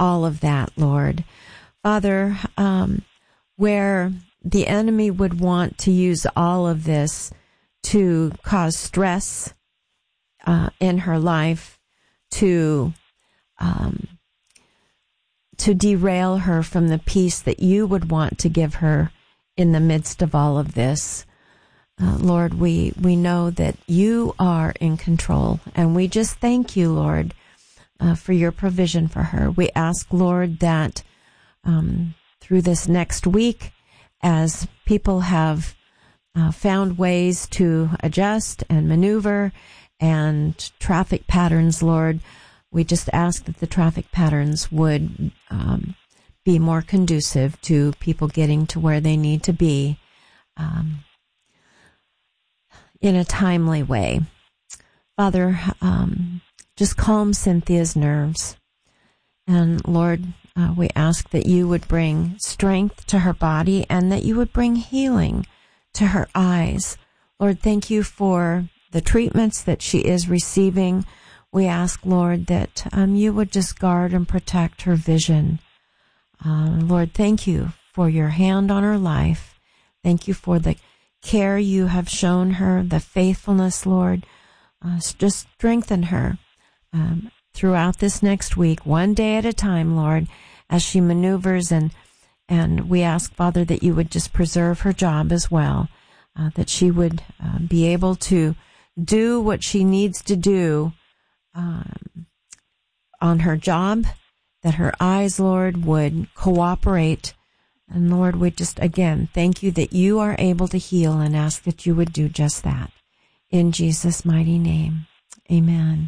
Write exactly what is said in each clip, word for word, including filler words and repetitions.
all of that, Lord. Father, um, where the enemy would want to use all of this to cause stress uh, in her life, to um, to derail her from the peace that you would want to give her in the midst of all of this. Uh, Lord, we, we know that you are in control, and we just thank you, Lord, uh, for your provision for her. We ask, Lord, that um, through this next week, as people have uh, found ways to adjust and maneuver and traffic patterns, Lord, we just ask that the traffic patterns would um, be more conducive to people getting to where they need to be um, in a timely way. Father, um, just calm Cynthia's nerves. And Lord, uh, we ask that you would bring strength to her body and that you would bring healing to her eyes. Lord, thank you for the treatments that she is receiving. We ask, Lord, that um, you would just guard and protect her vision. Uh, Lord, thank you for your hand on her life. Thank you for the care you have shown her, the faithfulness, Lord. Uh, just strengthen her um, throughout this next week, one day at a time, Lord, as she maneuvers. And, and we ask, Father, that you would just preserve her job as well, uh, that she would uh, be able to do what she needs to do Um, on her job, that her eyes, Lord, would cooperate. And Lord, we just, again, thank you that you are able to heal and ask that you would do just that. In Jesus' mighty name, amen.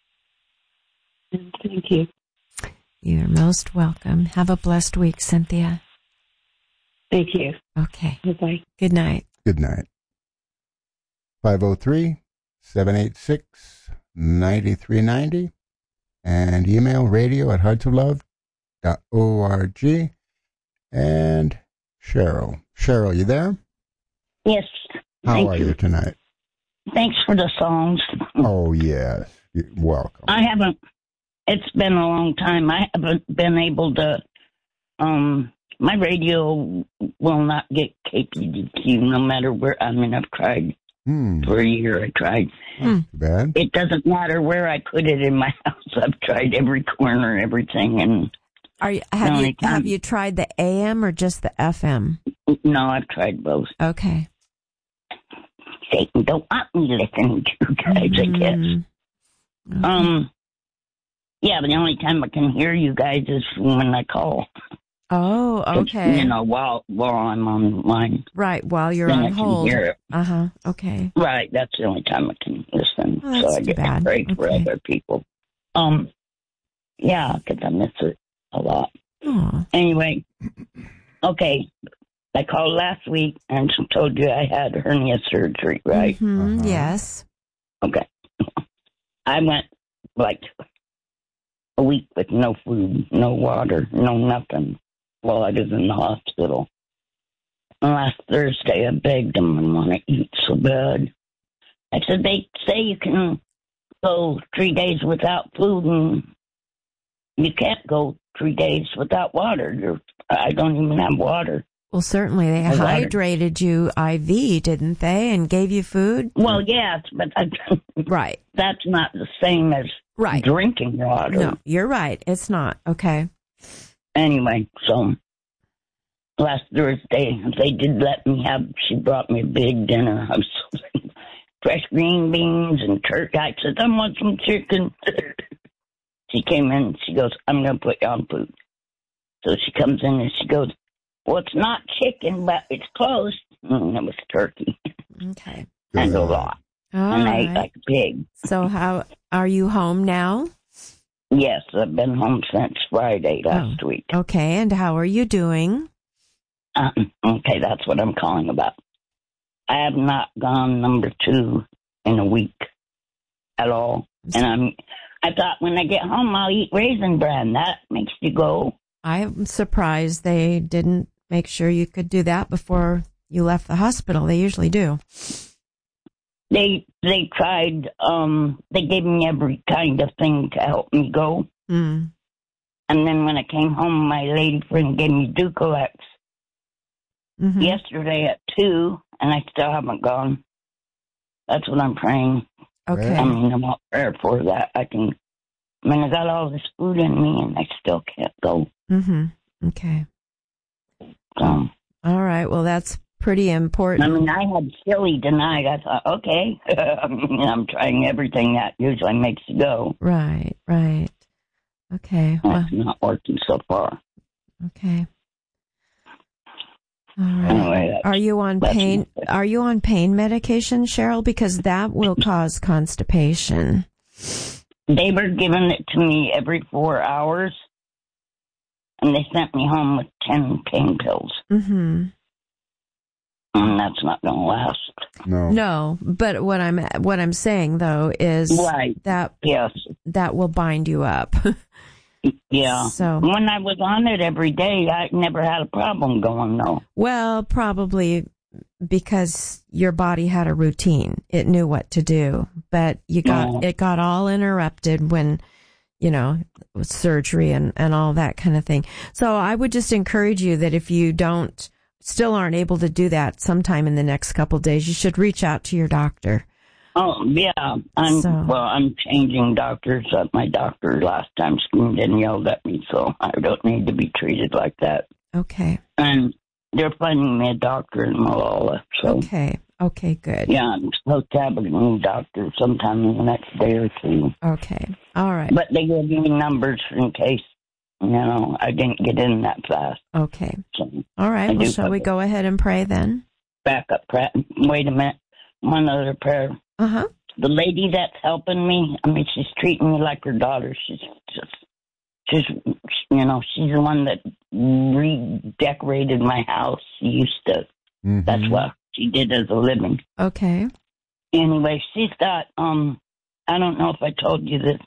Thank you. You're most welcome. Have a blessed week, Cynthia. Thank you. Okay. Bye-bye. Good night. Good night. five oh three, seven eight six, nine three nine zero and email radio at hearts of love dot org. And Cheryl. Cheryl, you there? Yes. How thank are you. you tonight? Thanks for the songs. Oh, yes. You're welcome. I haven't, it's been a long time. I haven't been able to, um, my radio will not get K P D Q no matter where. I mean, I've tried Hmm. for a year. I tried. Hmm. Too bad. It doesn't matter where I put it in my house. I've tried every corner, everything, and Are you, have you time, have you tried the A M or just the F M? No, I've tried both. Okay. Satan don't want me listening to you guys, Mm-hmm. I guess. Okay. Um, yeah, but the only time I can hear you guys is when I call. Oh, okay. You know, while while I'm online. Right, while you're then on I can hold. hear it. Uh huh. Okay. Right, that's the only time I can listen. Oh, that's so I too get bad. to pray for Okay. other people. Um, yeah, because I miss it a lot. Oh. Anyway, okay. I called last week and told you I had hernia surgery, right? Mm-hmm. Uh-huh. Yes. Okay. I went like a week with no food, no water, no nothing while I was in the hospital. And last Thursday, I begged them and want to eat so bad. I said, they say you can go three days without food, and you can't go three days without water. You're, I don't even have water. Well, certainly they I water. hydrated you I V, didn't they, and gave you food? Well, yes, but I, Right. that's not the same as Right. drinking water. No, you're right. It's not. Okay. Anyway, so last Thursday, they did let me have, she brought me a big dinner. I was so fresh green beans and turkey. I said, I want some chicken. She came in and she goes, I'm going to put you on food. So she comes in and she goes, well, it's not chicken, but it's close. And it was turkey. Okay. And a lot. All and I ate right. like a pig. So how are you home now? Yes, I've been home since Friday last Oh. week. Okay, and how are you doing? Um, okay, that's what I'm calling about. I have not gone number two in a week at all. And I'm, I thought when I get home, I'll eat Raisin Bran. That makes you go. I'm surprised they didn't make sure you could do that before you left the hospital. They usually do. They they tried, um, they gave me every kind of thing to help me go. Mm. And then when I came home, my lady friend gave me Ducolex Mm-hmm. yesterday at two, and I still haven't gone. That's what I'm praying. Okay. I mean, I'm not prayer for that. I can, I mean, I got all this food in me, and I still can't go. Mm-hmm. Okay. So, all right. Well, that's pretty important. I mean, I had chili tonight. I thought, okay. I mean, I'm trying everything that usually makes you go. Right, right. Okay. Well, That's not working so far. okay. All right. Anyway, are you on pain? Are you on pain medication, Cheryl? Because that will cause constipation. They were giving it to me every four hours, and they sent me home with ten pain pills. Mm-hmm. And that's not going to last. No. No, but what I'm what I'm saying though is Right. that Yes. that will bind you up. Yeah. So when I was on it every day, I never had a problem going, though. well, probably because your body had a routine. It knew what to do, but you got Oh. it got all interrupted when, you know, with surgery and, and all that kind of thing. So I would just encourage you that if you don't, still aren't able to do that sometime in the next couple of days, you should reach out to your doctor. Oh, yeah. I'm, So- well, I'm changing doctors. Uh, my doctor last time screamed and yelled at me, so I don't need to be treated like that. Okay. And they're finding me a doctor in Malala, so... Okay. Okay, good. Yeah, I'm supposed to have a new doctor sometime in the next day or two. Okay. All right. But they gave me numbers in case, you know, I didn't get in that fast. Okay. So, All right. I Well, do shall we have- go ahead and pray then? back up, Pratt. Wait a minute. One other prayer. Uh-huh. The lady that's helping me, I mean, she's treating me like her daughter. She's just, she's, you know, she's the one that redecorated my house. She used to, Mhm. that's what she did as a living. Okay. Anyway, she's got, um, I don't know if I told you this.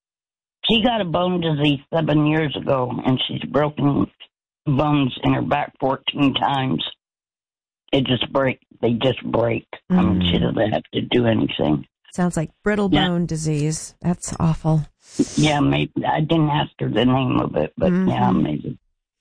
She got a bone disease seven years ago, and she's broken bones in her back fourteen times. It just break. They just break. I mean, she doesn't have to do anything. Sounds like brittle Yeah. bone disease. That's awful. Yeah, maybe. I didn't ask her the name of it, but Mhm. yeah, maybe.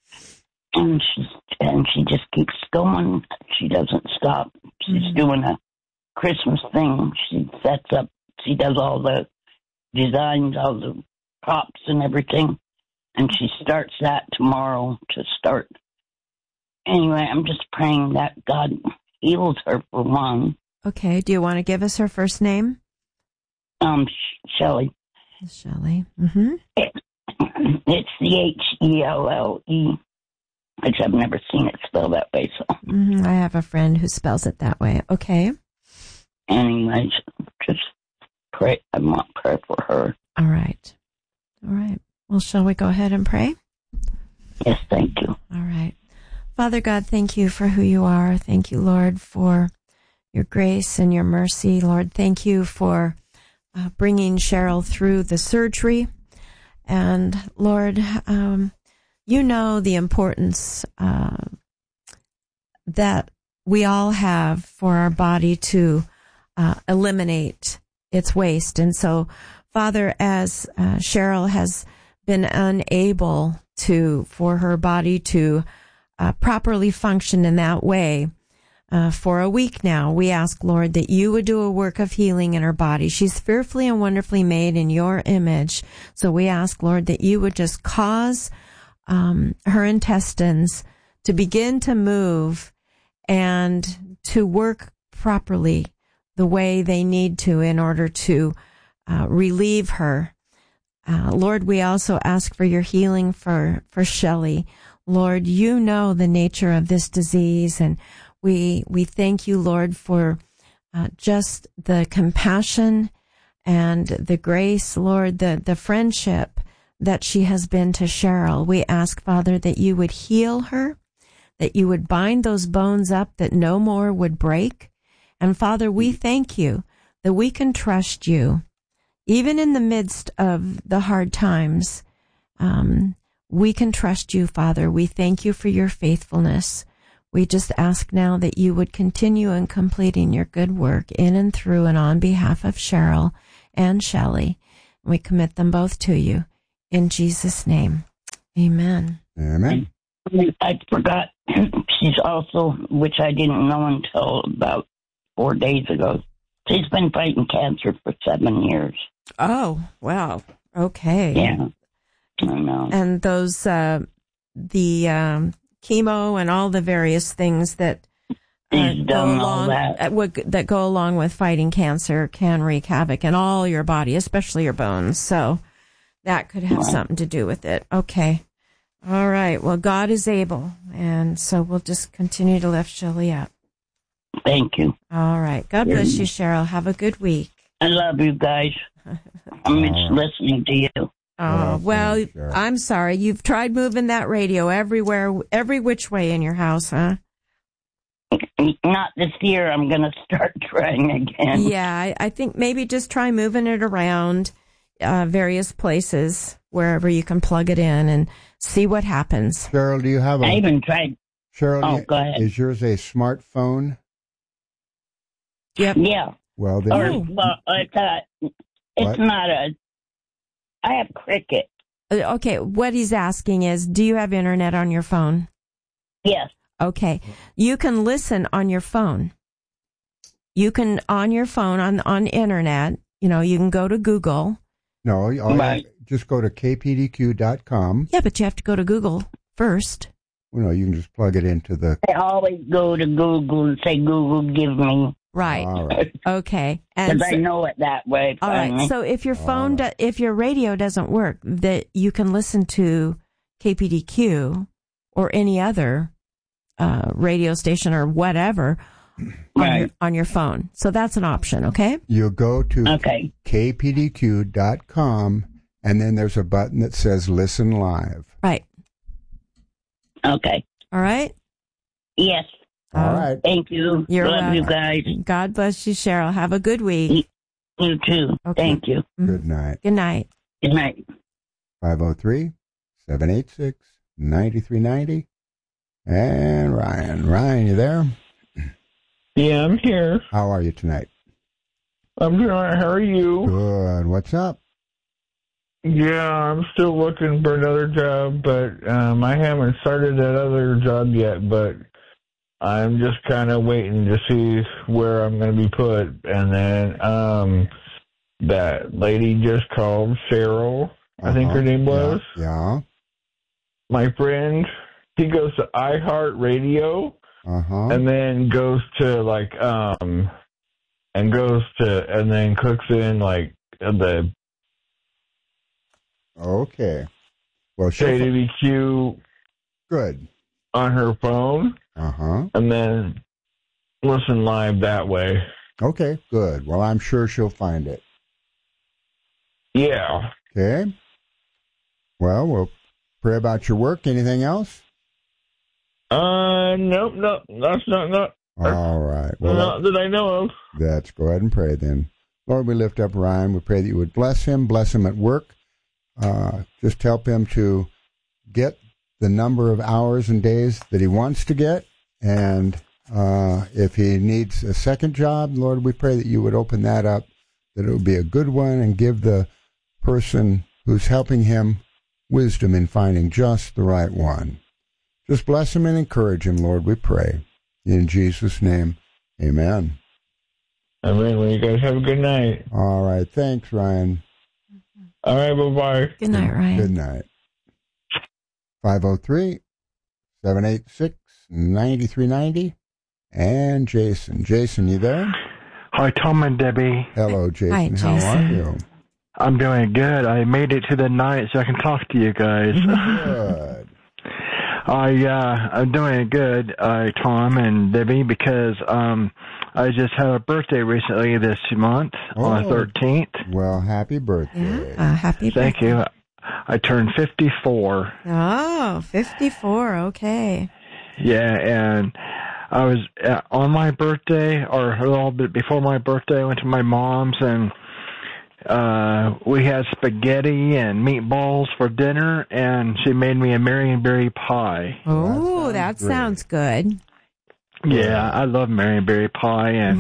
And she and she just keeps going. She doesn't stop. She's Mhm. doing a Christmas thing. She sets up. She does all the designs, all the props and everything. And she starts that tomorrow to start. Anyway, I'm just praying that God heals her for one. Okay. Do you want to give us her first name? Um, Sh- Shelley. Shelley. Mm-hmm. It's C H E L L E, which I've never seen it spelled that way. So, Mm-hmm. I have a friend who spells it that way. Okay. anyways, just pray. I want prayer for her. All right. All right. Well, shall we go ahead and pray? Yes, thank you. All right. Father God, thank you for who you are. Thank you, Lord, for your grace and your mercy. Lord, thank you for uh, bringing Cheryl through the surgery. And Lord, um, you know the importance uh, that we all have for our body to uh, eliminate its waste. And so, Father, as uh, Cheryl has been unable to, for her body to uh, properly function in that way, Uh, for a week now, we ask, Lord, that you would do a work of healing in her body. She's fearfully and wonderfully made in your image. So we ask, Lord, that you would just cause um, her intestines to begin to move and to work properly the way they need to in order to uh, relieve her. Uh, Lord, we also ask for your healing for, for Shelley. Lord, you know the nature of this disease, and We we thank you, Lord, for uh, just the compassion and the grace, Lord, the, the friendship that she has been to Cheryl. We ask, Father, that you would heal her, that you would bind those bones up, that no more would break. And Father, we thank you that we can trust you, even in the midst of the hard times. Um, we can trust you, Father. We thank you for your faithfulness. We just ask now that you would continue in completing your good work in and through and on behalf of Cheryl and Shelley. We commit them both to you. In Jesus' name, Amen. Amen. I forgot she's also, which I didn't know until about four days ago, she's been fighting cancer for seven years. Oh, wow. Okay. Yeah, I know. And those, uh, the um, chemo and all the various things that uh, She's go done all along that. uh, would- that go along with fighting cancer can wreak havoc in all your body, especially your bones. So that could have Right. something to do with it. Okay. All right. Well, God is able, and so we'll just continue to lift Shelley up. Thank you. All right. God bless you, Cheryl. Have a good week. I love you guys. I'm just listening to you. Oh, well, thanks, Cheryl. I'm sorry. You've tried moving that radio everywhere, every which way in your house, huh? Not this year. I'm going to start trying again. Yeah, I, I think maybe just try moving it around uh, various places, wherever you can plug it in and see what happens. Cheryl, do you have a... I even tried. Cheryl, Oh, do you- go ahead. is yours a smartphone? Yep. Yeah. Well, then Or, Oh. well, it's, a, What? it's not a. I have Cricket. Uh, Okay, what he's asking is, do you have internet on your phone? Yes. Okay. You can listen on your phone. You can, on your phone, on, on internet, you know, you can go to Google. No, all you- Right. just go to k p d q dot com. Yeah, but you have to go to Google first. Well, no, you can just plug it into the... I always go to Google and say, Google, give me. Right. All right. Okay. And Because I so- know it that way. all right. finally. So if your phone, right. do, if your radio doesn't work, that you can listen to K P D Q or any other uh, radio station or whatever on, Right. your, on your phone. So that's an option. Okay. You go to Okay. k p d q dot com, and then there's a button that says Listen Live. Right. Okay. All right. Yes. All Uh, right. Thank you. You're Love you welcome. guys. God bless you, Cheryl. Have a good week. You too. Okay. Thank you. Good night. Good night. Good night. five oh three, seven eight six, nine three nine oh. And Ryan. Ryan, you there? Yeah, I'm here. How are you tonight? I'm doing all right. How are you? Good. What's up? Yeah, I'm still looking for another job, but um, I haven't started that other job yet, but I'm just kind of waiting to see where I'm going to be put. And then um, that lady just called, Cheryl, I think her Uh-huh. name was. Yeah. yeah. My friend, he goes to iHeartRadio Uh-huh. and then goes to like, um, and goes to, and then clicks in like the Okay. Well, K she'll... D B Q Good. on her phone Uh-huh. and then listen live that way. Okay, good. Well, I'm sure she'll find it. Yeah. Okay. Well, we'll pray about your work. Anything else? Uh, nope, no, that's not, not, All right. Well, not that I know of. let's go ahead and pray then. Lord, we lift up Ryan. We pray that you would bless him, bless him at work. Uh, just help him to get the number of hours and days that he wants to get. And uh, if he needs a second job, Lord, we pray that you would open that up, that it would be a good one, and give the person who's helping him wisdom in finding just the right one. Just bless him and encourage him, Lord, we pray. In Jesus' name, amen. I mean, well, you guys have a good night. All right. Thanks, Ryan. All right, bye-bye. Good night, Ryan. Good night. five oh three, seven eight six, nine three nine oh. And Jason. Jason, you there? Hi, Tom and Debbie. Hello, Jason. Hi, How are Jason. you? I'm doing good. I made it to the night so I can talk to you guys. Good. I, uh, I'm doing good, uh, Tom and Debbie, because um, I just had a birthday recently this month on the Oh. thirteenth. Well, happy birthday. Yeah. Uh, happy Thank birthday. you. I turned fifty-four. Oh, fifty-four. Okay. Yeah, and I was uh, on my birthday, or a little bit before my birthday, I went to my mom's, and uh, we had spaghetti and meatballs for dinner, and she made me a Marionberry pie. Oh, that that sounds sounds good. Yeah, I love Marionberry pie, and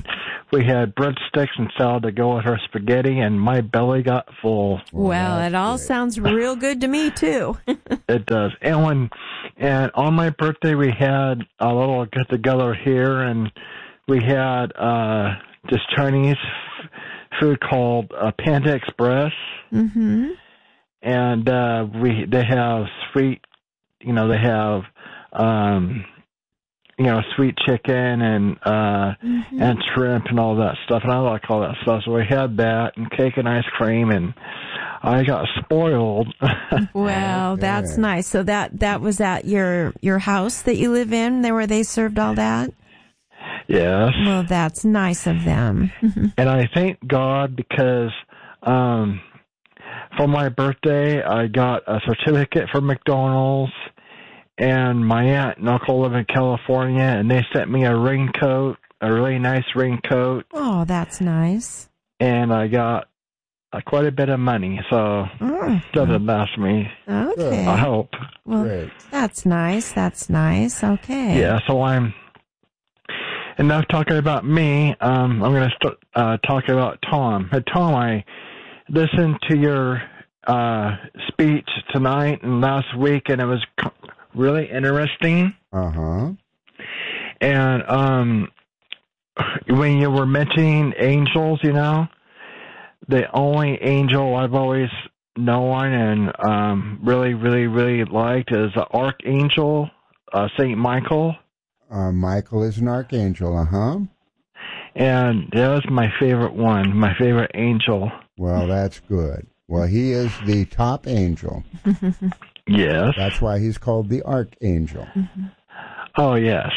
we had breadsticks and salad to go with our spaghetti, and my belly got full. Well, well it all great. sounds real good to me, too. It does. And when, and on my birthday, we had a little get-together here, and we had uh, this Chinese f- food called uh, Panda Express. Mm-hmm. And uh, we they have sweet, you know, they have, um, you know, sweet chicken and uh, mm-hmm. and shrimp and all that stuff. And I like all that stuff. So we had that and cake and ice cream, and I got spoiled. Well, okay. That's nice. So that, that was at your your house that you live in, there where they served all that? Yes. Well, that's nice of them. And I thank God because um, for my birthday, I got a certificate from McDonald's, and my aunt and uncle live in California, and they sent me a raincoat, a really nice raincoat. Oh, that's nice. And I got uh, quite a bit of money, so oh. doesn't last me. Okay. I hope. Well, Great. That's nice. That's nice. Okay. Yeah, so I'm... Enough talking about me. Um, I'm going to start uh, talking about Tom. Hey, Tom, I listened to your uh, speech tonight and last week, and it was really interesting. Uh-huh. And um, when you were mentioning angels, you know, the only angel I've always known and um, really, really, really liked is the Archangel, uh, Saint Michael. Uh, Michael is an archangel, uh-huh. And that was my favorite one, my favorite angel. Well, that's good. Well, he is the top angel. Yes. That's why he's called the Archangel. Mm-hmm. Oh, yes.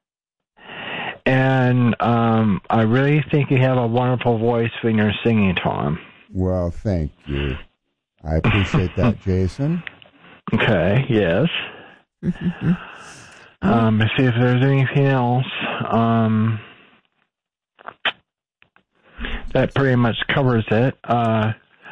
And um, I really think you have a wonderful voice when you're singing, Tom. Well, thank you. I appreciate that, Jason. Okay, yes. Mm-hmm. Um, let's see if there's anything else. Um, that pretty much covers it. Uh,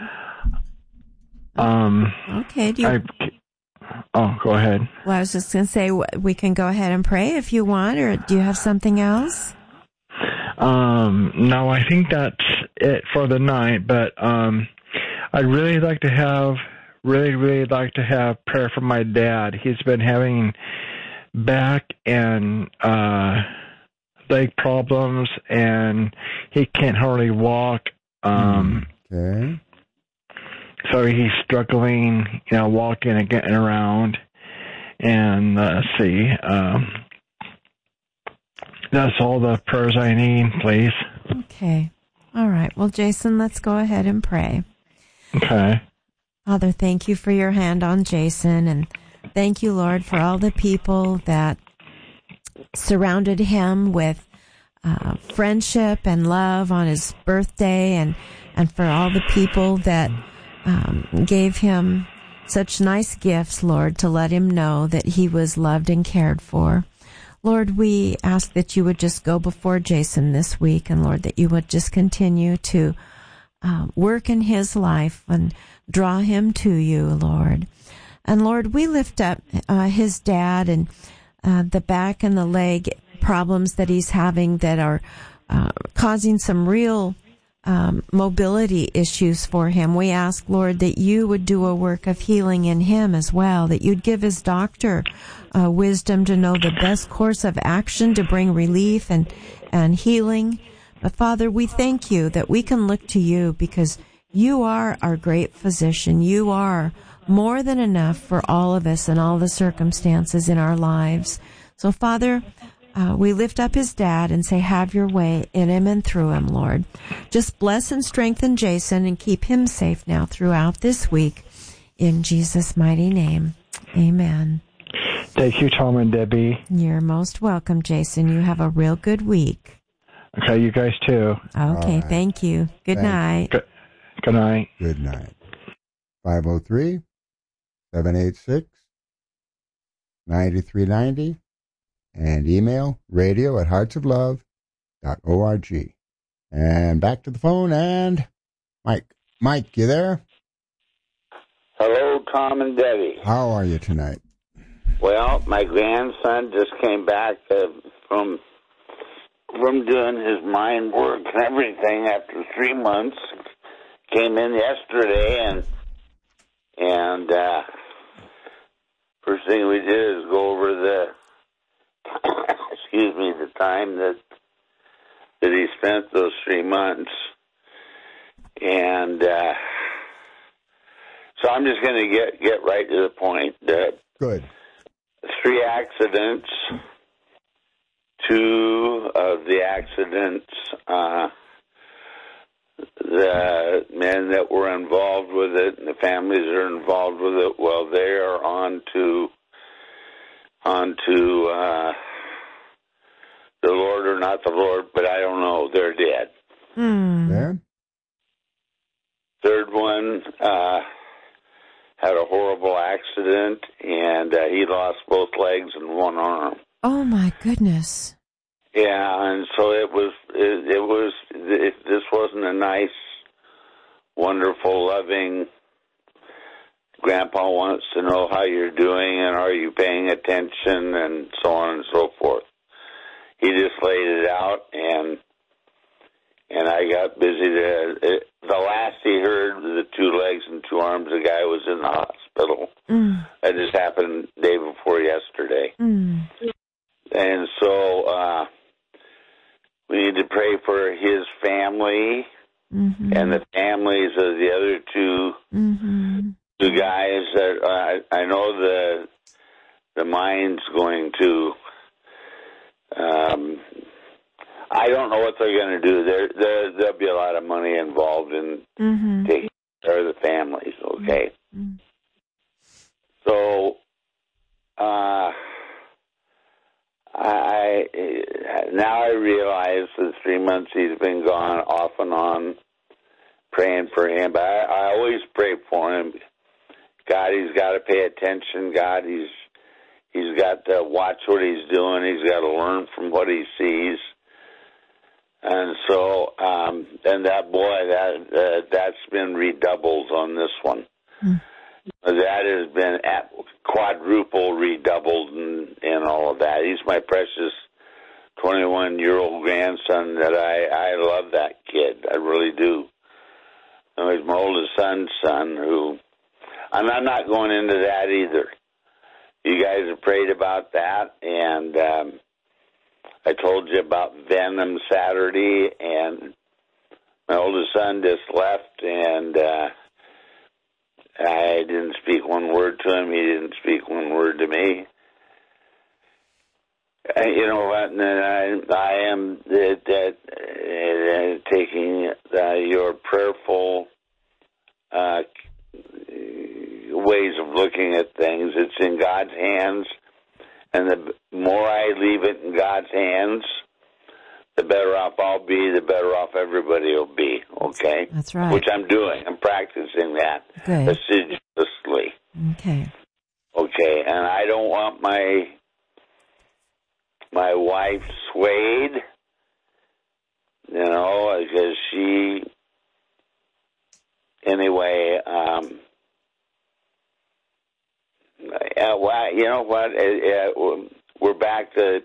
um, okay. Do you, I, oh, go ahead. Well, I was just going to say we can go ahead and pray if you want, or do you have something else? Um, no, I think that's it for the night. But um, I'd really like to have, really, really like to have prayer for my dad. He's been having back and uh, leg problems, and he can't hardly walk. Um, okay. So he's struggling, you know, walking and getting around. And uh, let's see, um, that's all the prayers I need, please. Okay. All right. Well, Jason, let's go ahead and pray. Okay. Father, thank you for your hand on Jason, and thank you, Lord, for all the people that surrounded him with uh, friendship and love on his birthday, and, and for all the people that um, gave him such nice gifts, Lord, to let him know that he was loved and cared for. Lord, we ask that you would just go before Jason this week, and Lord, that you would just continue to uh, work in his life and draw him to you, Lord. And Lord, we lift up uh, his dad and uh, the back and the leg problems that he's having that are uh, causing some real um, mobility issues for him. We ask, Lord, that you would do a work of healing in him as well, that you'd give his doctor uh, wisdom to know the best course of action to bring relief and, and healing. But Father, we thank you that we can look to you because you are our great physician. You are more than enough for all of us and all the circumstances in our lives. So, Father, uh, we lift up his dad and say, have your way in him and through him, Lord. Just bless and strengthen Jason and keep him safe now throughout this week. In Jesus' mighty name, amen. Thank you, Tom and Debbie. You're most welcome, Jason. You have a real good week. Okay, you guys too. Okay, right. Thank you. Good Thank night. Good, good night. Good night. five oh three, seven eight six, nine three nine zero and email radio at hearts of love dot org. And back to the phone, and Mike. Mike, you there? Hello, Tom and Debbie. How are you tonight? Well, my grandson just came back uh, from from doing his mind work and everything after three months. Came in yesterday, and and uh, first thing we did is go over the excuse me the time that that he spent those three months, and uh, so I'm just going to get get right to the point. That Good. Three accidents. Two of the accidents, uh, the men that were involved with it and the families that are involved with it, well, they are on to, on to uh, the Lord or not the Lord, but I don't know. They're dead. Mm. Yeah. Third one uh, had a horrible accident, and uh, he lost both legs and one arm. Oh, my goodness. Yeah, and so it was, it, it was, it, this wasn't a nice, wonderful, loving, Grandpa wants to know how you're doing and are you paying attention and so on and so forth. He just laid it out, and and I got busy. To, it, the last he heard was the two legs and two arms. The guy was in the hospital. Mm. That just happened the day before yesterday. Mm. And so, uh, we need to pray for his family Mm-hmm. and the families of the other two Mm-hmm. two guys. That uh, I know the the mine's going to. Um, I don't know what they're going to do. There, there, there'll be a lot of money involved in Mm-hmm. taking care of the families. Okay, Mm-hmm. so. Uh, I now I realize the three months he's been gone off and on praying for him, but I, I always pray for him. God, he's got to pay attention. God, he's he's got to watch what he's doing. He's got to learn from what he sees. And so, um, and that boy, that uh, that's been redoubled on this one. Mm. That has been at quadruple redoubled and, and all of that. He's my precious twenty-one-year-old grandson that I, I love that kid. I really do. And he's my oldest son's son who, and I'm not going into that either. You guys have prayed about that, and um, I told you about Venom Saturday, and my oldest son just left, and uh, I didn't speak one word to him. He didn't speak one word to me. And you know what? And I, I am that, that uh, taking uh, your prayerful uh, ways of looking at things. It's in God's hands, and the more I leave it in God's hands, the better off I'll be, the better off everybody will be, okay? That's right. Which I'm doing. I'm practicing that Good. assiduously. Okay. Okay, and I don't want my my wife swayed, you know, because she, anyway, um, yeah, well, you know what, uh, we're back to,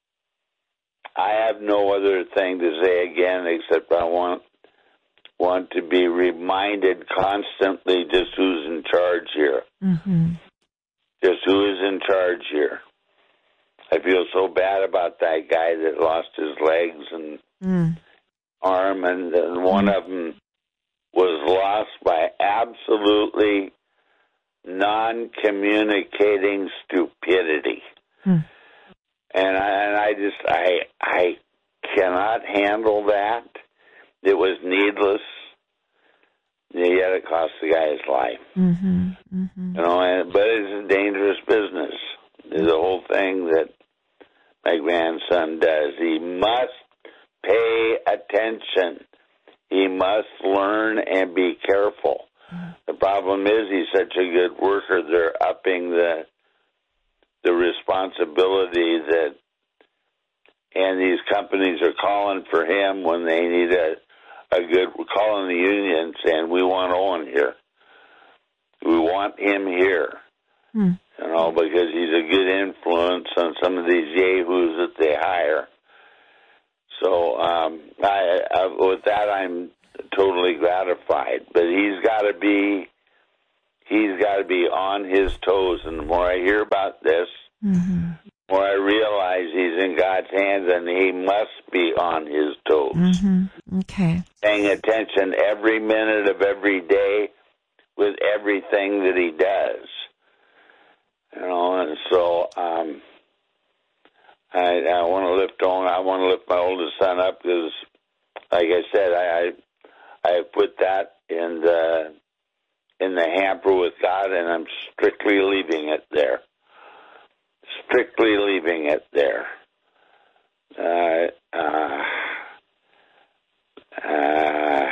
I have no other thing to say again except I want want to be reminded constantly just who's in charge here. Mm-hmm. Just who is in charge here. I feel so bad about that guy that lost his legs and Mm. arm, and, and one Mm. of them was lost by absolutely non-communicating stupidity. Mm. And I, and I just, I, I cannot handle that. It was needless. Yet it cost the guy his life. Mm-hmm. Mm-hmm. You know, and, but it's a dangerous business. The whole thing that my grandson does. He must pay attention. He must learn and be careful. Mm. The problem is he's such a good worker, they're upping the the responsibility that, and these companies are calling for him when they need a, a good, we're calling the union saying, we want Owen here. We want him here. Hmm. You know, because he's a good influence on some of these yahoos that they hire. So um, I, I, with that, I'm totally gratified. But he's got to be, he's got to be on his toes. And the more I hear about this, mm-hmm. the more I realize he's in God's hands, and he must be on his toes. Mm-hmm. Okay. Paying attention every minute of every day with everything that he does. You know, and so um, I, I want to lift on. I want to lift my oldest son up because, like I said, I I, I put that in the in the hamper with God, and I'm strictly leaving it there. Strictly leaving it there. Uh, uh, uh,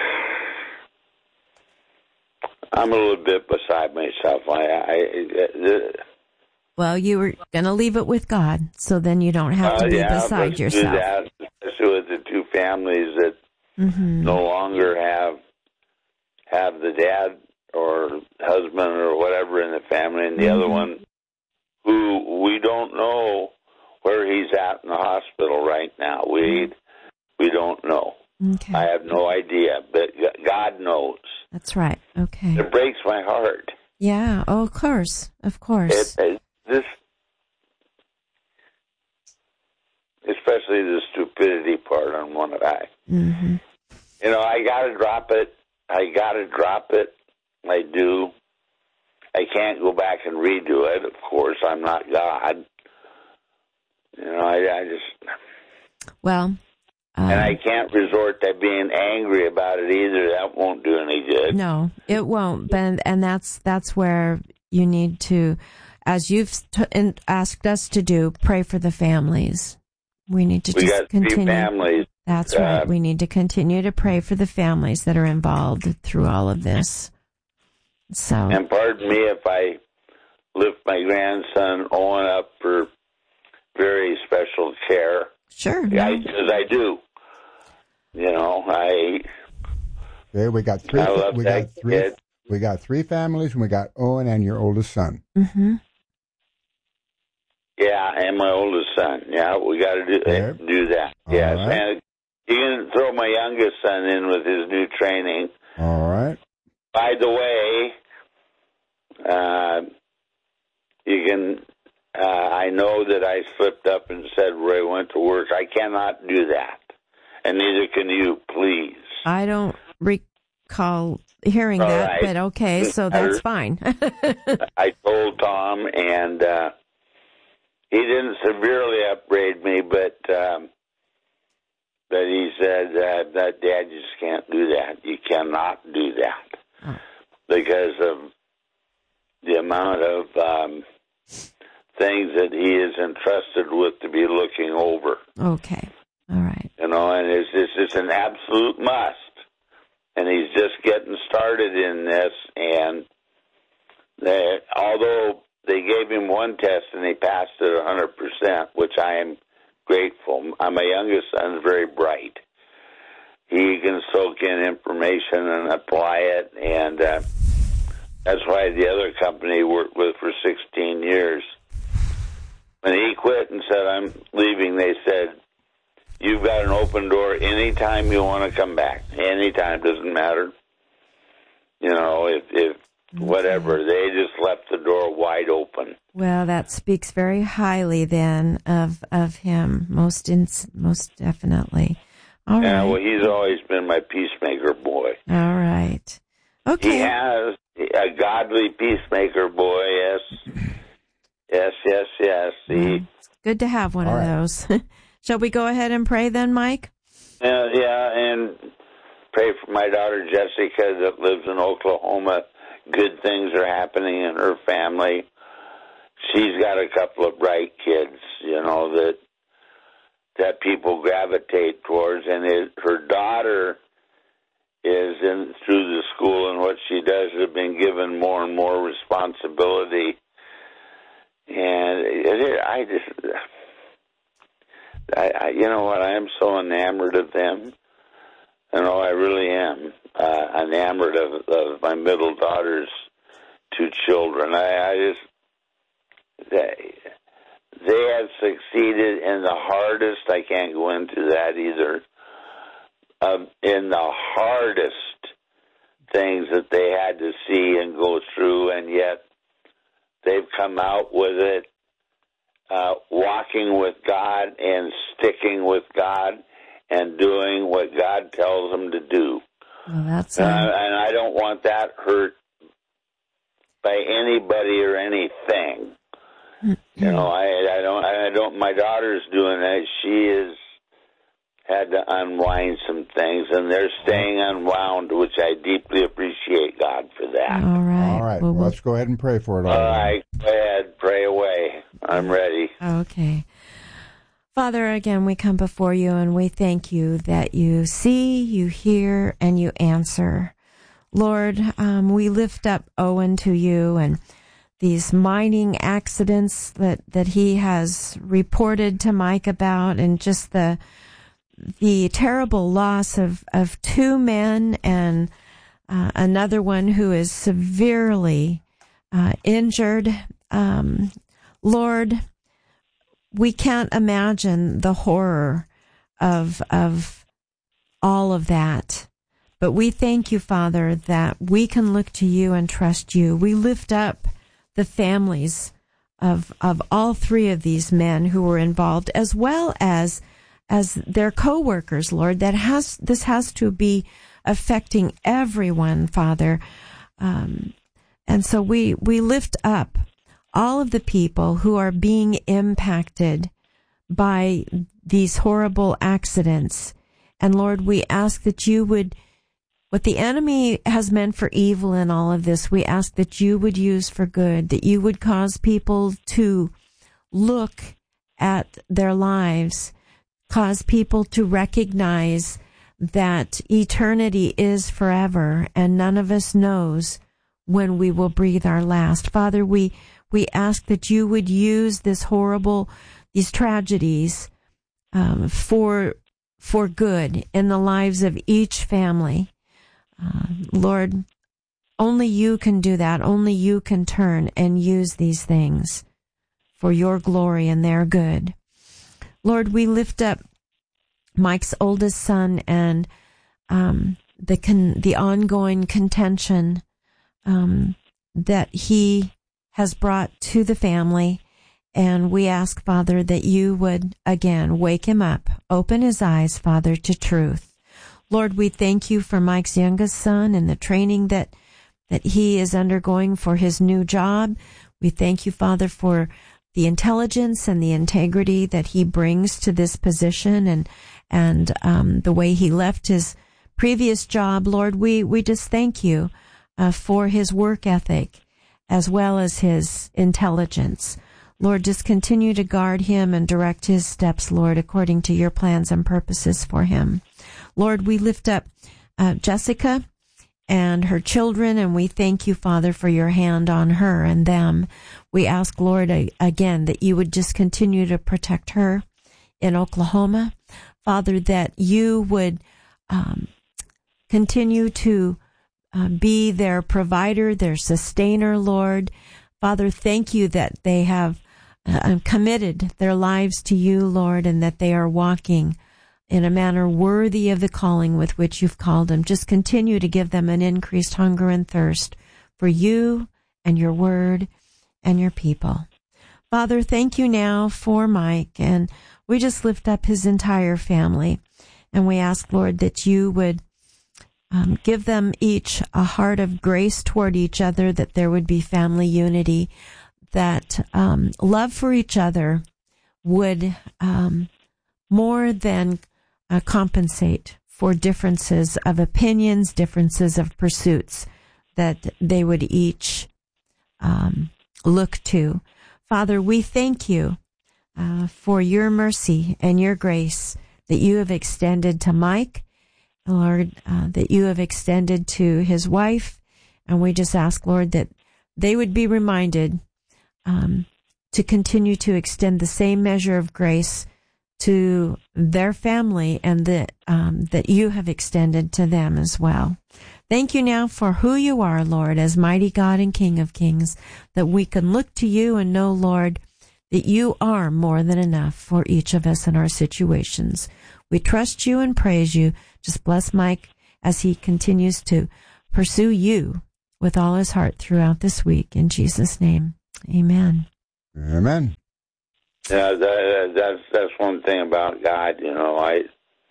I'm a little bit beside myself. I, I, I well, you were going to leave it with God, so then you don't have to uh, be yeah, beside let's yourself. Do that, especially with the two families that mm-hmm. no longer have have the dad or husband or whatever in the family, and the mm-hmm. other one who we don't know where he's at in the hospital right now. We we don't know. Okay. I have no idea, but God knows. That's right. Okay. It breaks my heart. Yeah. Oh, of course. Of course. It, it, this, especially the stupidity part on one eye. Mm-hmm. You know, I got to drop it. I got to drop it. I do. I can't go back and redo it. Of course, I'm not God. You know, I, I just. Well. And I can't resort to being angry about it either. That won't do any good. No, it won't. And, and that's that's where you need to, as you've t- asked us to do, pray for the families. We need to we just got continue. Three families. That's uh, right. We need to continue to pray for the families that are involved through all of this. So. And pardon me if I lift my grandson Owen up for very special care. Sure. Yeah, No. because I do. You know, I. Okay, we got three. I love we that got three. kid. We got three families, and we got Owen and your oldest son. Mm-hmm. Yeah, and my oldest son. Yeah, we got to do Okay. do that. All Yes, right. and you can throw my youngest son in with his new training. All right. By the way, uh, you can. Uh, I know that I slipped up and said where I went to work. I cannot do that, and neither can you. Please. I don't recall hearing All that, right. but okay, so that's fine. I told Tom, and uh, he didn't severely upbraid me, but um, but he said uh, that Dad, you just can't do that. You cannot do that Oh. because of the amount of um, things that he is entrusted with to be looking over. Okay, all right. You know, and it's it's, it's an absolute must. And he's just getting started in this, and they, although they gave him one test and he passed it one hundred percent, which I am grateful. My youngest son's very bright. He can soak in information and apply it, and uh, that's why the other company he worked with for sixteen years, when he quit and said, I'm leaving, they said, you've got an open door anytime you want to come back. Anytime, doesn't matter. You know, if, if whatever. They just left the door wide open. Well, that speaks very highly then of of him, most in, most definitely. All Yeah, right. well, he's always been my peacemaker boy. All right. Okay. He has a godly peacemaker boy, yes. Yes, yes, yes. He, Well, it's good to have one All of right. those. Shall we go ahead and pray then, Mike? yeah, yeah, and pray for my daughter Jessica that lives in Oklahoma. Good things are happening in her family. She's got a couple of bright kids, you know, that that people gravitate towards, and it, her daughter is in through the school, and what she does has been given more and more responsibility. And it, I just, I, I, you know what? I am so enamored of them. You know, I really am uh, enamored of, of my middle daughter's two children. I, I just, they, they have succeeded in the hardest, I can't go into that either, uh, in the hardest things that they had to see and go through, and yet they've come out with it, uh, walking with God and sticking with God and doing what God tells them to do. Well, that's uh, and I don't want that hurt by anybody or anything. Mm-hmm. You know, I, I don't. I don't. My daughter's doing that. She has had to unwind some things, and they're staying unwound, which I deeply appreciate God for that. All right. All right. Well, well, let's go ahead and pray for it. All, all right. Go ahead. Pray away. I'm ready. Okay. Father, again, we come before you and we thank you that you see, you hear, and you answer. Lord, um, we lift up Owen to you and these mining accidents that, that he has reported to Mike about, and just the the terrible loss of, of two men and uh, another one who is severely uh, injured. Um, Lord, we can't imagine the horror of of all of that. But we thank you, Father, that we can look to you and trust you. We lift up the families of of all three of these men who were involved, as well as as their co-workers, Lord. That has this has to be affecting everyone, Father. Um, and so we we lift up all of the people who are being impacted by these horrible accidents. And Lord, we ask that you would, what the enemy has meant for evil in all of this, we ask that you would use for good, that you would cause people to look at their lives, cause people to recognize that eternity is forever and none of us knows when we will breathe our last. Father, we We ask that you would use this horrible, these tragedies, um, for for good in the lives of each family. Uh, Lord, only you can do that. Only you can turn and use these things for your glory and their good. Lord, we lift up Mike's oldest son and um, the con- the ongoing contention um, that he has brought to the family, and we ask, Father, that you would again wake him up, open his eyes, Father, to truth. Lord, we thank you for Mike's youngest son and the training that that he is undergoing for his new job. We thank you, Father, for the intelligence and the integrity that he brings to this position, and and um, the way he left his previous job. Lord, we we just thank you uh, for his work ethic, as well as his intelligence. Lord, just continue to guard him and direct his steps, Lord, according to your plans and purposes for him. Lord, we lift up uh, Jessica and her children, and we thank you, Father, for your hand on her and them. We ask, Lord, again, that you would just continue to protect her in Oklahoma. Father, that you would um, continue to Uh, be their provider, their sustainer, Lord. Father, thank you that they have uh, committed their lives to you, Lord, and that they are walking in a manner worthy of the calling with which you've called them. Just continue to give them an increased hunger and thirst for you and your word and your people. Father, thank you now for Mike, and we just lift up his entire family, and we ask, Lord, that you would Um, give them each a heart of grace toward each other, that there would be family unity, that um, love for each other would um, more than uh, compensate for differences of opinions, differences of pursuits, that they would each um, look to. Father, we thank you uh, for your mercy and your grace that you have extended to Mike, Lord, uh, that you have extended to his wife. And we just ask, Lord, that they would be reminded um, to continue to extend the same measure of grace to their family, and that um, that you have extended to them as well. Thank you now for who you are, Lord, as mighty God and King of Kings, that we can look to you and know, Lord, that you are more than enough for each of us in our situations. We trust you and praise you. Just bless Mike as he continues to pursue you with all his heart throughout this week. In Jesus' name, amen. Amen. Yeah, that, that's that's one thing about God. You know, I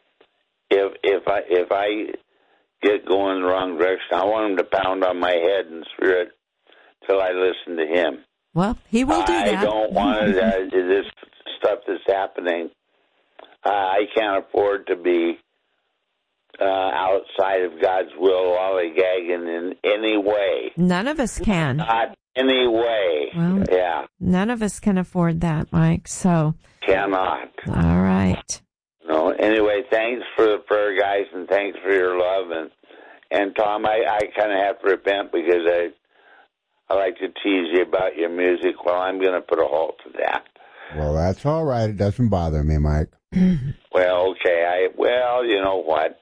if if I if I get going the wrong direction, I want Him to pound on my head in spirit till I listen to Him. Well, He will do that. I don't want it, uh, this stuff that's happening. Uh, I can't afford to be uh, outside of God's will, lollygagging in any way. None of us can. Not any way. Well, yeah. None of us can afford that, Mike. So cannot. All right. No. Anyway, thanks for the prayer, guys, and thanks for your love. And and Tom, I, I kind of have to repent because I I like to tease you about your music. Well, I'm going to put a halt to that. Well, that's all right. It doesn't bother me, Mike. Well, okay. I well, you know what?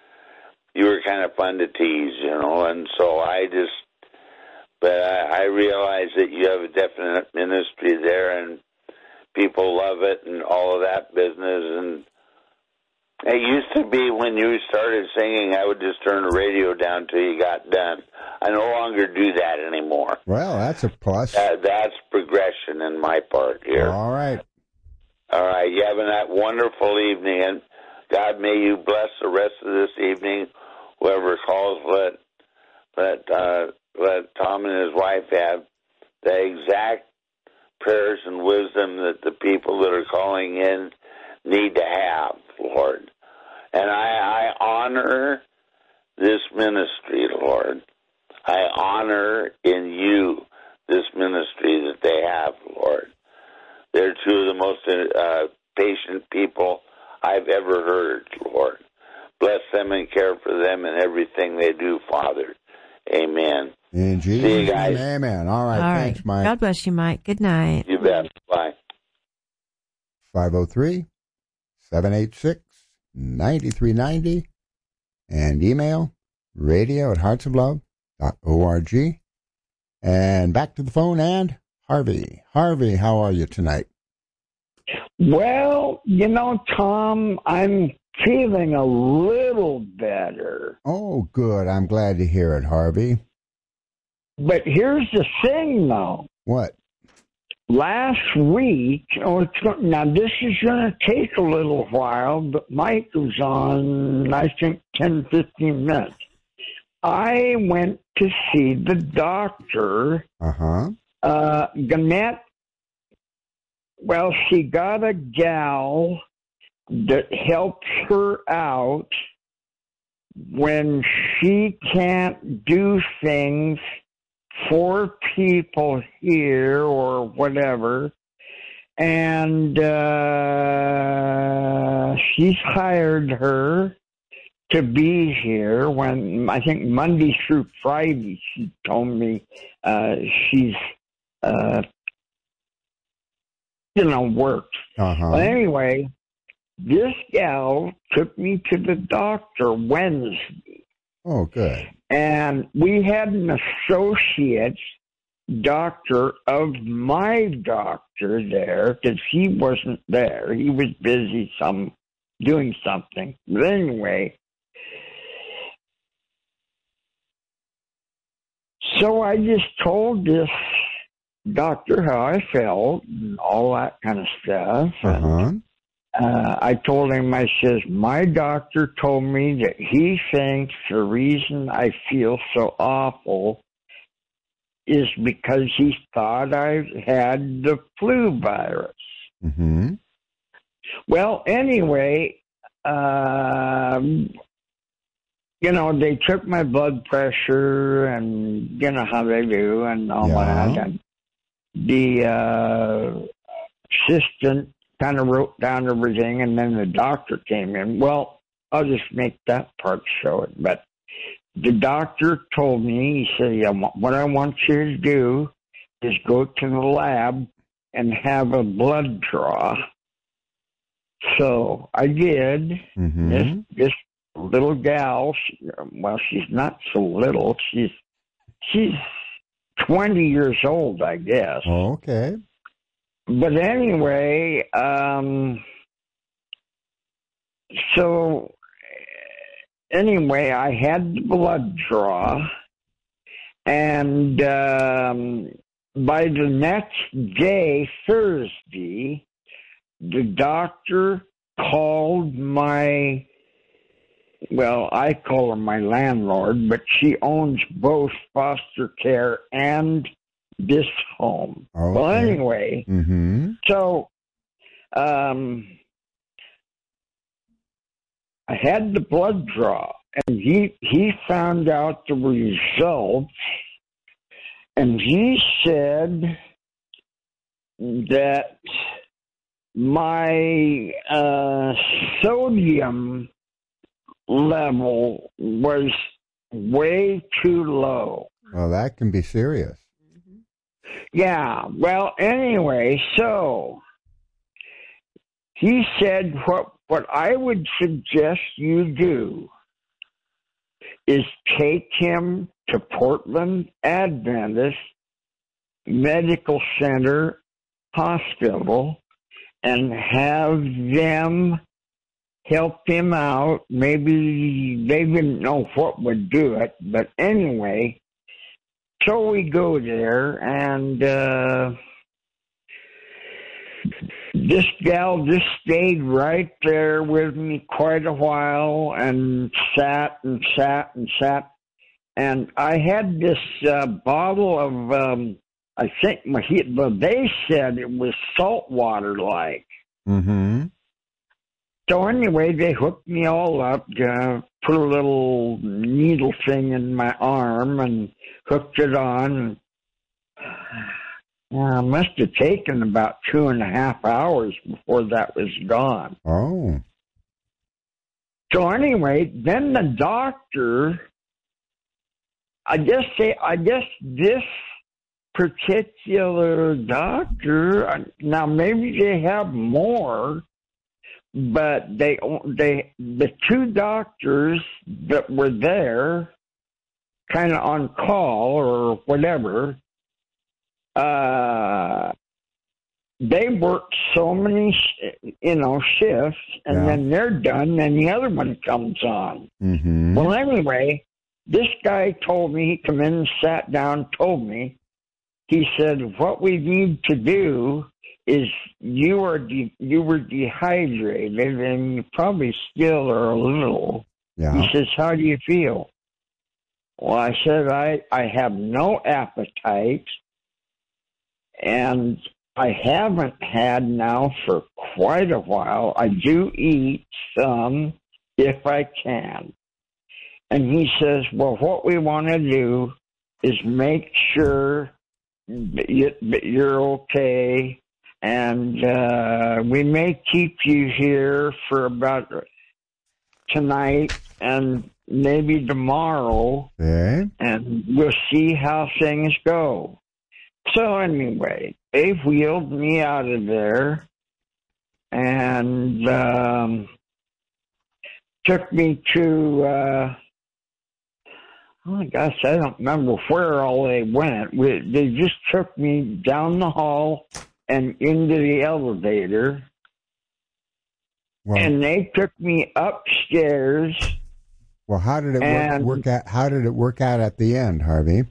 You were kind of fun to tease, you know, and so I just. But I, I realize that you have a definite ministry there, and people love it, and all of that business. And it used to be when you started singing, I would just turn the radio down till you got done. I no longer do that anymore. Well, that's a plus. That, that's progression in my part here. All right. All right. You having that wonderful evening, and God, may you bless the rest of this evening. Whoever calls, let let uh, let Tom and his wife have the exact prayers and wisdom that the people that are calling in need to have, Lord. And I, I honor this ministry, Lord. I honor in you this ministry that they have, Lord. They're two of the most uh, patient people I've ever heard, Lord. Bless them and care for them in everything they do, Father. Amen. In Jesus' See you guys. name, amen. All right. All Thanks, right. Mike. God bless you, Mike. Good night. You bet. Bye. five oh three, seven eight six, nine three nine zero and email radio at hearts of love dot org. And back to the phone and Harvey. Harvey, how are you tonight? Well, you know, Tom, I'm feeling a little better. Oh, good. I'm glad to hear it, Harvey. But here's the thing, though. What? Last week, oh, it's, now this is going to take a little while, but Mike was on, I think, ten, fifteen minutes. I went to see the doctor. Uh-huh. Uh, Gannett, well, she got a gal that helps her out when she can't do things for people here or whatever. And uh, she's hired her to be here when, I think Monday through Friday, she told me uh, she's, uh, you know, worked. Uh-huh. But anyway, this gal took me to the doctor Wednesday. Oh, good. And we had an associate doctor of my doctor there because he wasn't there. He was busy some doing something. But anyway, so I just told this doctor how I felt and all that kind of stuff. Uh-huh. And, Uh, I told him, I says, my doctor told me that he thinks the reason I feel so awful is because he thought I had the flu virus. Mm-hmm. Well, anyway, um, you know, they took my blood pressure and you know how they do and all Yeah. that. And the uh, assistant kind of wrote down everything, and then the doctor came in. Well, I'll just make that part show it. But the doctor told me, he said, yeah, what I want you to do is go to the lab and have a blood draw. So I did. Mm-hmm. This, this little gal, she, well, she's not so little. She's she's twenty years old, I guess. Oh, okay. but anyway, um, so anyway, I had the blood draw, and um, by the next day, Thursday, the doctor called my, well, I call her my landlord, but she owns both foster care and this home. Okay. Well, anyway, Mm-hmm. so um, I had the blood draw, and he he found out the results, and he said that my uh, sodium level was way too low. Well, that can be serious. Yeah, well, anyway, so he said what what I would suggest you do is take him to Portland Adventist Medical Center Hospital and have them help him out. Maybe they didn't know what would do it, but anyway, so we go there, and uh, this gal just stayed right there with me quite a while and sat and sat and sat. And I had this uh, bottle of, um, I think well, they said it was salt water like. Mm-hmm. So anyway, they hooked me all up, uh, put a little needle thing in my arm and hooked it on. Uh, must have taken about two and a half hours before that was gone. Oh. So anyway, then the doctor, I guess they, I guess this particular doctor, now maybe they have more, but they, they, the two doctors that were there, kind of on call or whatever, uh, they work so many, you know, shifts, and Yeah. then they're done, and the other one comes on. Mm-hmm. Well, anyway, this guy told me, he came in and sat down, told me, he said, what we need to do is you are de- you were dehydrated, and you probably still are a little. Yeah. He says, how do you feel? Well, I said, I, I have no appetite, and I haven't had now for quite a while. I do eat some if I can. And he says, well, what we want to do is make sure that you're okay, and uh, we may keep you here for about tonight and maybe tomorrow, Okay. and we'll see how things go. So anyway, they wheeled me out of there and um, took me to, uh, oh my gosh, I don't remember where all they went. We, they just took me down the hall and into the elevator, Well, and they took me upstairs. well, how did it work, and, work out? How did it work out at the end, Harvey?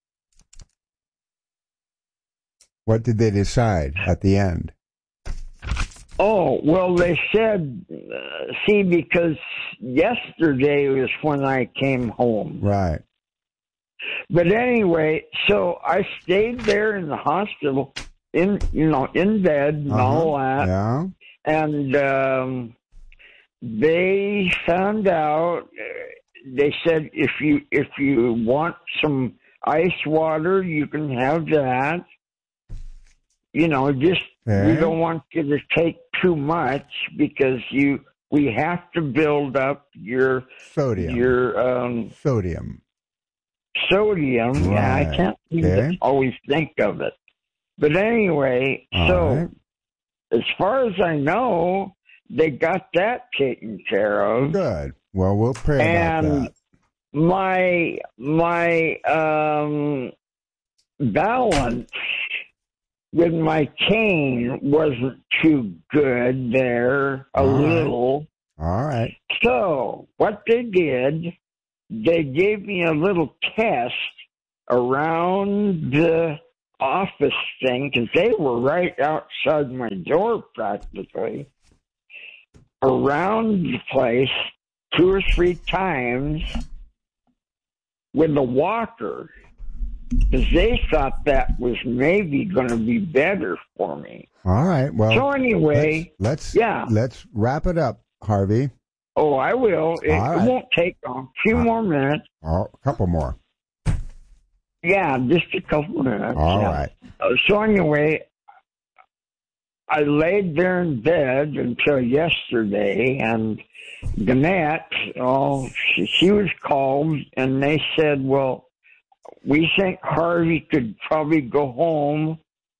What did they decide at the end? Oh, well, they said, uh, see, because yesterday was when I came home. Right. But anyway, so I stayed there in the hospital, in you know, in bed and Uh-huh. all that. Yeah. And um, they found out. Uh, they said if you if you want some ice water, you can have that. You know, just Okay. we don't want you to take too much because you we have to build up your Sodium. your um, Sodium. sodium. Yeah, I Right. can't seem Okay. to always think of it. But anyway, All so right. as far as I know, they got that taken care of. Good. Well, we'll pray And about that. my my um balance when my cane wasn't too good there, a All right. little. All right. So what they did, they gave me a little test around the office thing, because they were right outside my door practically, around the place two or three times with a walker, because they thought that was maybe going to be better for me. All right. Well, So anyway, let's, let's yeah. let's wrap it up, Harvey. Oh, I will. It, All right. it won't take a few Uh, more minutes. Oh, a couple more. Yeah, just a couple minutes. All yeah. right. Uh, so anyway, I laid there in bed until yesterday, and Gannett, oh, she, she was called, and they said, well, we think Harvey could probably go home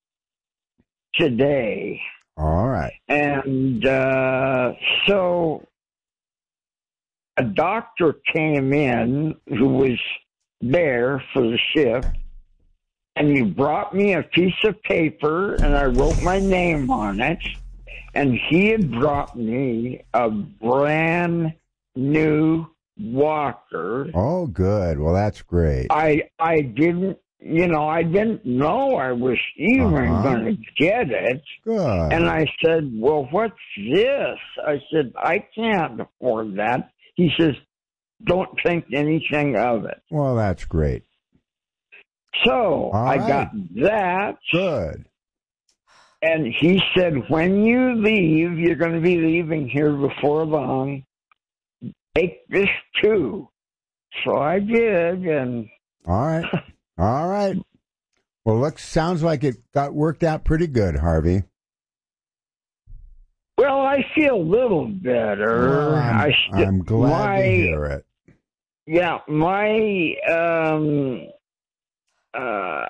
today. All right. And uh, so a doctor came in who was there for the shift, and he brought me a piece of paper, and I wrote my name on it, and he had brought me a brand new walker. Oh, good. Well, that's great. I I didn't, you know, I didn't know I was even Uh-huh. going to get it. Good. And I said, well, what's this? I said, I can't afford that. He says, don't think anything of it. Well, that's great. So All I right. got that. Good. And he said, when you leave, you're going to be leaving here before long. Take this too. So I did. And All right. All right. Well, looks sounds like it got worked out pretty good, Harvey. well, I feel a little better. Well, I'm, I st- I'm glad my, to hear it. Yeah, my um, uh,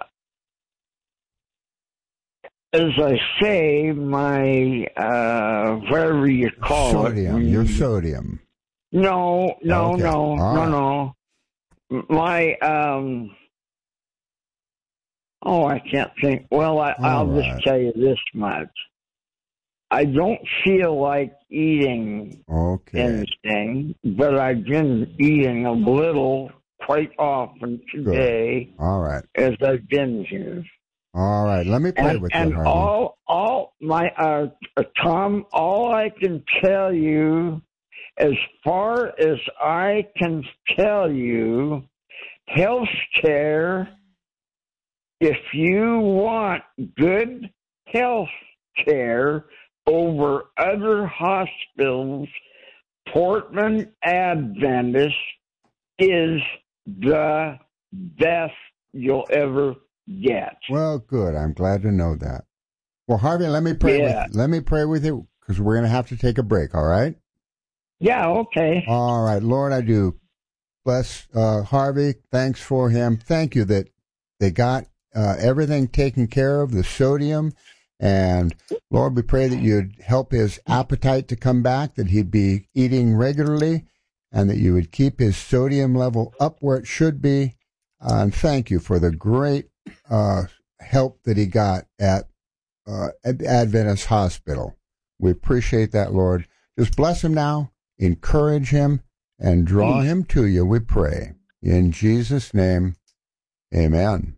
as I say, my uh, whatever you call Sodium. it. Your sodium. No, no, Okay. no, All no, right. no. My um. Oh, I can't think. Well, I, All I'll right. just tell you this much. I don't feel like eating Okay. anything, but I've been eating a little quite often today All right. as I've been here. All right. Let me pray And, with and you, Harvey. all, all my, uh, uh, Tom, all I can tell you, as far as I can tell you, health care, if you want good health care over other hospitals, Portland Adventist is the best you'll ever get. Well, good. I'm glad to know that. Well, Harvey, let me pray Yeah. with let me pray with you because we're going to have to take a break. All right. Yeah, okay. All right, Lord, I do bless uh, Harvey. Thanks for him. Thank you that they got uh, everything taken care of, the sodium. And Lord, we pray that you'd help his appetite to come back, that he'd be eating regularly, and that you would keep his sodium level up where it should be. Uh, and thank you for the great uh, help that he got at, uh, at Adventist Hospital. We appreciate that, Lord. Just bless him now. Encourage him and draw him to you, we pray. In Jesus' name, amen.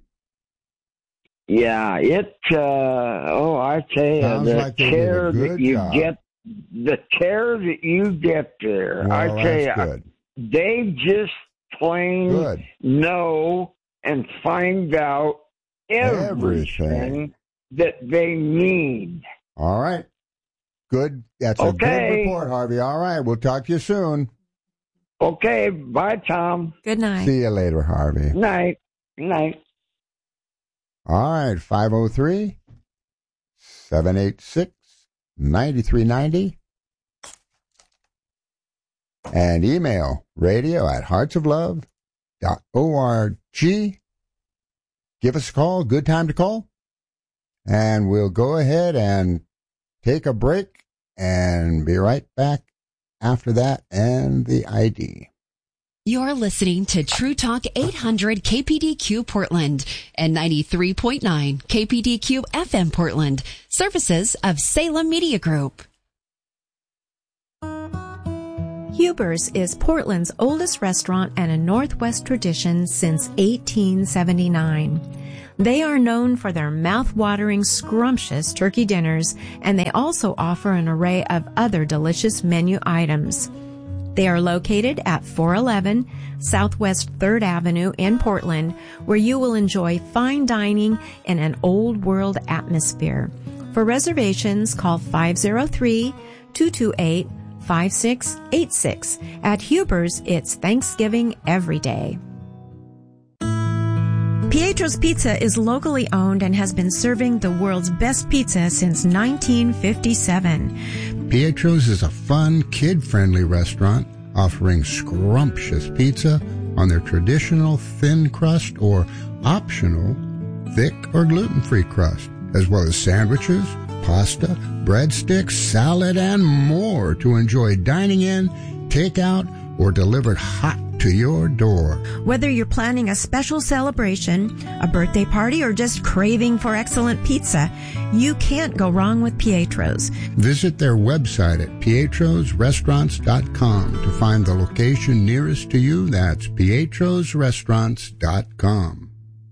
Yeah, it, uh, oh, I tell you, Sounds the like they did a care good that you job. get, the care that you get there, I Well, tell you, that's good. they just plain Good. know and find out everything, Everything. that they need. All right. Good. That's a good Okay. report, Harvey. All right. We'll talk to you soon. Okay, bye, Tom. Good night. See you later, Harvey. Night. Night. All right. five oh three, seven eight six, nine three nine zero. And email radio at hearts of love dot org. Give us a call. Good time to call. And we'll go ahead and take a break and be right back after that and the I D. You're listening to True Talk eight hundred K P D Q Portland and ninety-three point nine K P D Q F M Portland, services of Salem Media Group. Huber's is Portland's oldest restaurant and a Northwest tradition since eighteen seventy-nine. They are known for their mouth-watering, scrumptious turkey dinners, and they also offer an array of other delicious menu items. They are located at four eleven Southwest third Avenue in Portland, where you will enjoy fine dining in an old-world atmosphere. For reservations, call five oh three, two two eight, five six eight six. At Huber's, it's Thanksgiving every day. Pietro's Pizza is locally owned and has been serving the world's best pizza since nineteen fifty-seven. Pietro's is a fun, kid-friendly restaurant offering scrumptious pizza on their traditional thin crust or optional thick or gluten-free crust, as well as sandwiches, pasta, breadsticks, salad, and more to enjoy dining in, takeout, or delivered hot to your door. Whether you're planning a special celebration, a birthday party, or just craving for excellent pizza, you can't go wrong with Pietro's. Visit their website at pietros restaurants dot com to find the location nearest to you. That's pietros restaurants dot com.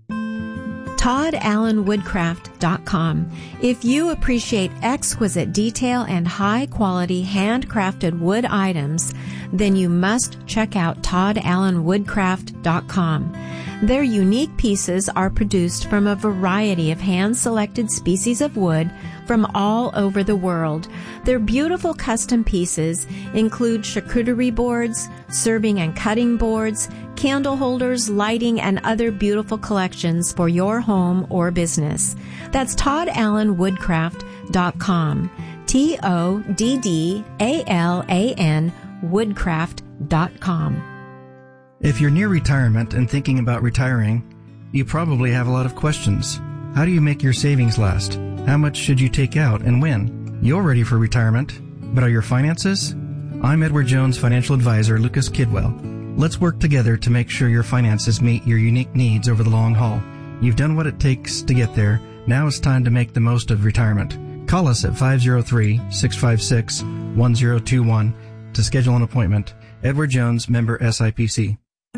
Todd Allen Woodcraft dot com. If you appreciate exquisite detail and high-quality handcrafted wood items, then you must check out Todd Allen Woodcraft dot com. Their unique pieces are produced from a variety of hand-selected species of wood from all over the world. Their beautiful custom pieces include charcuterie boards, serving and cutting boards, candle holders, lighting, and other beautiful collections for your home or business. That's Todd Allen Woodcraft dot com. T O D D A L A N Woodcraft dot com. If you're near retirement and thinking about retiring, you probably have a lot of questions. How do you make your savings last? How much should you take out and when? You're ready for retirement, but are your finances? I'm Edward Jones financial advisor Lucas Kidwell. Let's work together to make sure your finances meet your unique needs over the long haul. You've done what it takes to get there. Now it's time to make the most of retirement. Call us at five oh three, six five six, one oh two one to schedule an appointment. Edward Jones, member S I P C.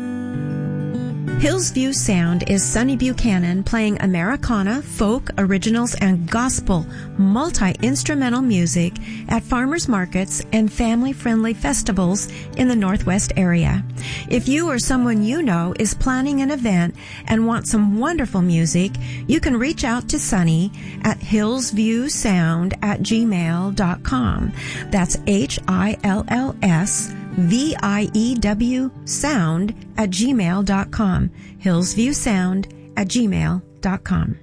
Hillsview Sound is Sonny Buchanan playing Americana, folk, originals, and gospel multi-instrumental music at farmers markets and family-friendly festivals in the Northwest area. If you or someone you know is planning an event and want some wonderful music, you can reach out to Sonny at hillsviewsound at gmail dot com. That's H I L L S V I E W sound at gmail dot com. hillsviewsound at gmail dot com.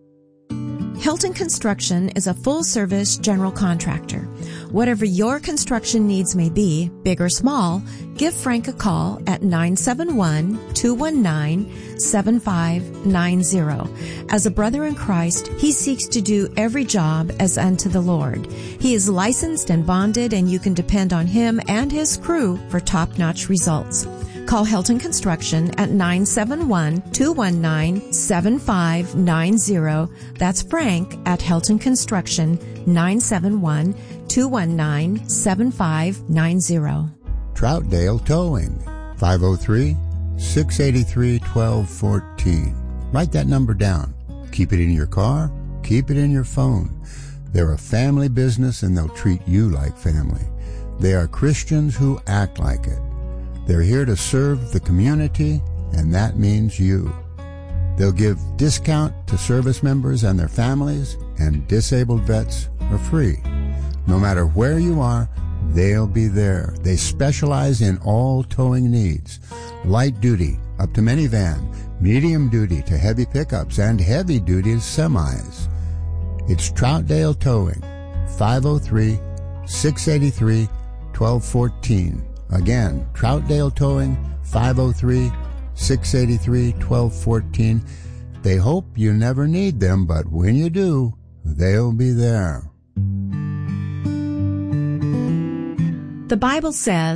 Hilton Construction is a full-service general contractor. Whatever your construction needs may be, big or small, give Frank a call at nine seven one, two one nine, seven five nine zero. As a brother in Christ, he seeks to do every job as unto the Lord. He is licensed and bonded, and you can depend on him and his crew for top-notch results. Call Hilton Construction at nine seven one, two one nine, seven five nine zero. That's Frank at Hilton Construction, nine seven one, two one nine, seven five nine zero. Troutdale Towing, five oh three, six eight three, one two one four. Write that number down. Keep it in your car. Keep it in your phone. They're a family business, and they'll treat you like family. They are Christians who act like it. They're here to serve the community, and that means you. They'll give discount to service members and their families, and disabled vets are free. No matter where you are, they'll be there. They specialize in all towing needs. Light duty up to minivan, medium duty to heavy pickups, and heavy duty to semis. It's Troutdale Towing, five oh three, six eight three, one two one four. Again, Troutdale Towing, five oh three, six eight three, one two one four. They hope you never need them, but when you do, they'll be there. The Bible says,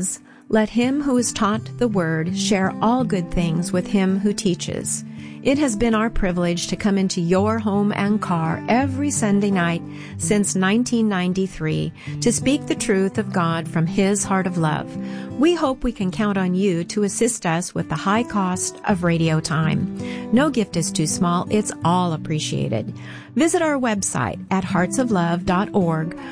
Let him who is taught the Word share all good things with him who teaches. It has been our privilege to come into your home and car every Sunday night since nineteen ninety-three to speak the truth of God from His heart of love. We hope we can count on you to assist us with the high cost of radio time. No gift is too small. It's all appreciated. Visit our website at hearts of love dot org,